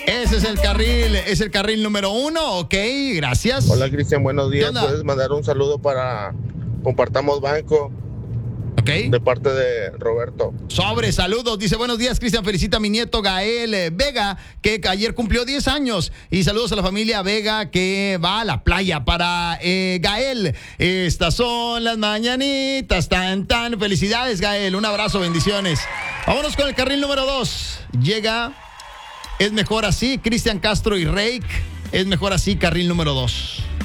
Ese es el carril número 1, ok, gracias. Hola Cristian, buenos días. onda? Puedes mandar un saludo para Compartamos Banco, Ok. de parte de Roberto. Sobre, saludos. Dice, buenos días, Cristian. Felicita a mi nieto Gael Vega, que ayer cumplió 10 años. Y saludos a la familia Vega, que va a la playa. Para Gael, estas son las mañanitas. Tan, tan. Felicidades, Gael. Un abrazo, bendiciones. Vámonos con el carril número 2. Llega, es mejor así, Cristian Castro y Reik. Es mejor así, carril número 2.